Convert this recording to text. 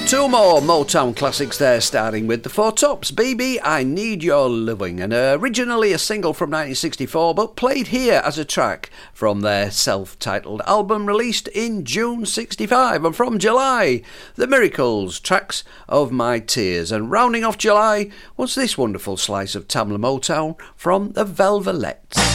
Two more Motown classics there, starting with the Four Tops. Baby, I Need Your Loving, and originally a single from 1964, but played here as a track from their self-titled album released in June 65. And from July, The Miracles, Tracks of My Tears. And rounding off July was this wonderful slice of Tamla Motown from the Velvelettes.